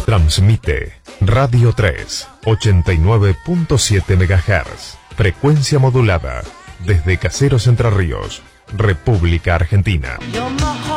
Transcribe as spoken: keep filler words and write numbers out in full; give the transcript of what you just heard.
Transmite Radio tres, ochenta y nueve punto siete megahertz. Frecuencia modulada. Desde Caseros Entre Ríos, República Argentina.